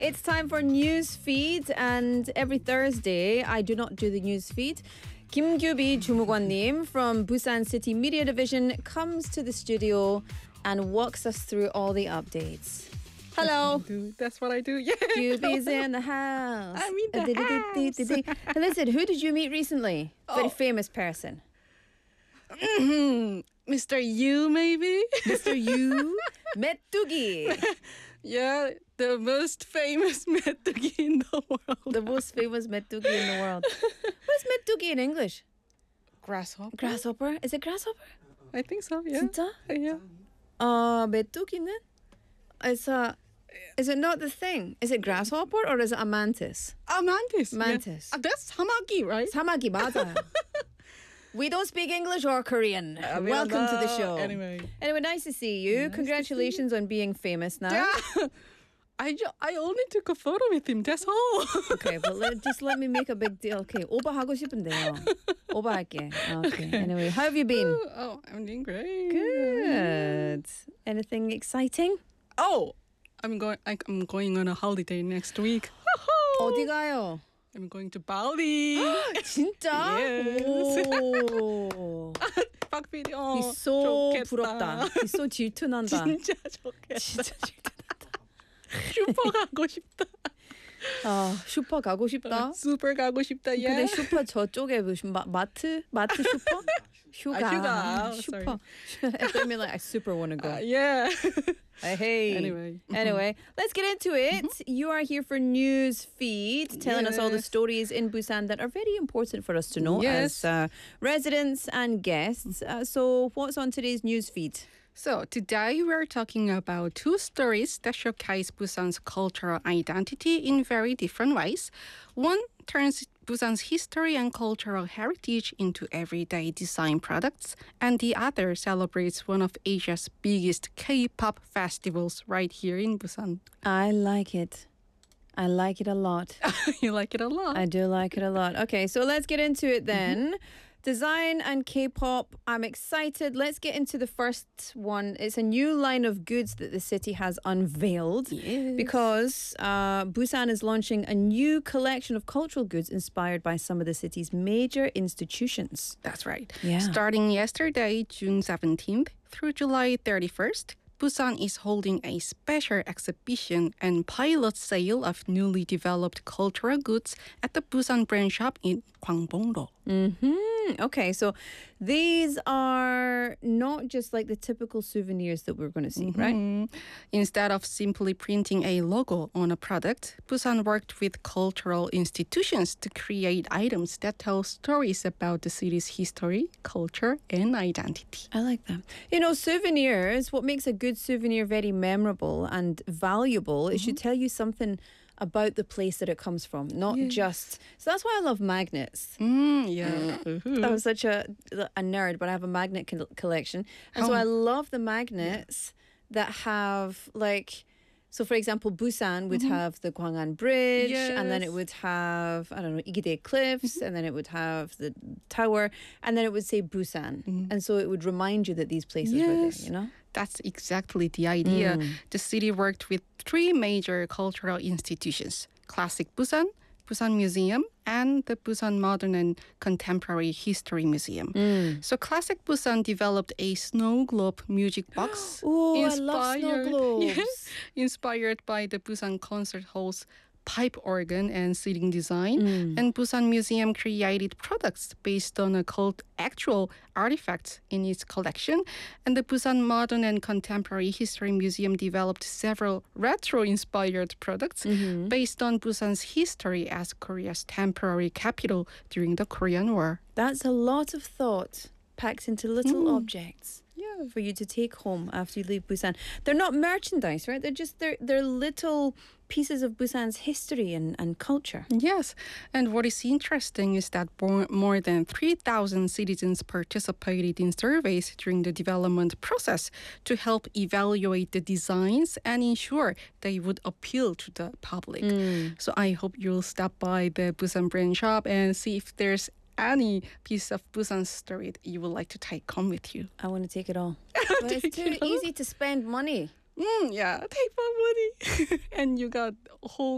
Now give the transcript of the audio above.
It's time for news feed, and every Thursday I do not do the news feed. Kim Gyu-bi 주무관님 from Busan City Media Division comes to the studio and walks us through all the updates. Hello. That's what I do. Yeah. Gyu-bi's in the house. I'm in the house. Listen, who did you meet recently? Very famous person. Mr. Yu, maybe? Mr. Yu Metugi. Yeah, the most famous Metugi in the world. The most famous Metugi in the world. What's Metugi in English? Grasshopper? Grasshopper? Is it grasshopper? I think so, yeah. 진짜? Yeah. 메뚜기는? Is it not the thing? Is it grasshopper or is it a mantis? Mantis. Mantis. Yeah. That's Hamagi, right? 사마귀 맞아요. We don't speak English or Korean. Welcome to the show. Anyway, nice to see you. Nice Congratulations on being famous now. Yeah. I only took a photo with him, that's all. Okay, but let me make a big deal. Okay, 오빠 하고 싶은데요. 오빠 할게. Okay, anyway, how have you been? Oh, I'm doing great. Good. Anything exciting? Oh, I'm going on a holiday next week. 어디 가요? I'm going to Bali. 진짜? Yes. 오. 박PD. 있어 부럽다. 있어 질투난다. 진짜 좋겠다. 진짜 질투난다. 슈퍼 가고 싶다. 슈퍼 가고 싶다. 슈퍼 가고 싶다. Yeah. 근데 슈퍼 저쪽에 무슨 마트 슈퍼? 휴가. Sorry. 슈퍼. I mean, like I super want to go. Yeah. Hey. Anyway, let's get into it. You are here for news feed, telling us all the stories in Busan that are very important for us to know as residents and guests. So what's on today's news feed? So today we're talking about two stories that showcase Busan's cultural identity in very different ways. One turns Busan's history and cultural heritage into everyday design products, and the other celebrates one of Asia's biggest K-pop festivals right here in Busan. I like it. I like it a lot. You like it a lot. I do like it a lot. Okay, so let's get into it then. Design and K-pop. I'm excited. Let's get into the first one. It's a new line of goods that the city has unveiled because Busan is launching a new collection of cultural goods inspired by some of the city's major institutions. That's right. Yeah. Starting yesterday, June 17th through July 31st, Busan is holding a special exhibition and pilot sale of newly developed cultural goods at the Busan brand shop in Gwangbong-do. Okay, so these are not just like the typical souvenirs that we're going to see, right? Instead of simply printing a logo on a product, Busan worked with cultural institutions to create items that tell stories about the city's history, culture, and identity. I like that. You know, souvenirs, what makes a good souvenir very memorable and valuable, it should tell you something about the place that it comes from, not just... So that's why I love magnets. I'm such a nerd, but I have a magnet collection. And so I love the magnets that have like... So, for example, Busan would have the Gwangan Bridge, and then it would have, I don't know, Igide Cliffs, and then it would have the tower, and then it would say Busan. And so it would remind you that these places were there, you know? That's exactly the idea. The city worked with three major cultural institutions: Classic Busan, Busan Museum, and the Busan Modern and Contemporary History Museum. So Classic Busan developed a snow globe music box. Oh, I love snow globes. Inspired by the Busan Concert Hall's pipe organ and seating design. And Busan Museum created products based on actual artifacts in its collection. And the Busan Modern and Contemporary History Museum developed several retro-inspired products based on Busan's history as Korea's temporary capital during the Korean War. That's a lot of thought packed into little objects. For you to take home after you leave Busan. They're not merchandise, right? They're little pieces of Busan's history and culture. Yes, and what is interesting is that more than 3,000 citizens participated in surveys during the development process to help evaluate the designs and ensure they would appeal to the public. So I hope you'll stop by the Busan brand shop and see if there's any piece of Busan story that you would like to take home with you. I want to take it all. But it's too easy to spend money. Yeah, take my money. And you got a whole